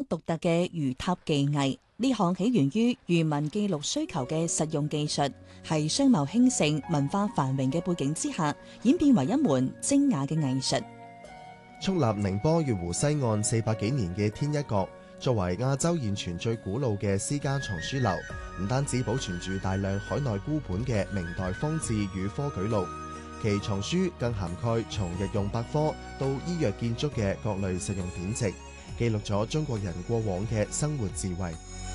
獨特嘅魚塔技藝。呢項起源於漁民記錄需求嘅實用技術，係商貿興盛、文化繁榮嘅背景之下，演變為一門精雅嘅藝術。 矗立寧波月湖西岸400幾年嘅天一閣，作為亞洲現存最古老嘅私家藏書樓，唔單止保存住大量海內孤本嘅明代方志與科舉錄，其藏書更涵蓋從日用百科到醫藥建築嘅各類實用典籍，記錄咗中國人過往嘅生活智慧。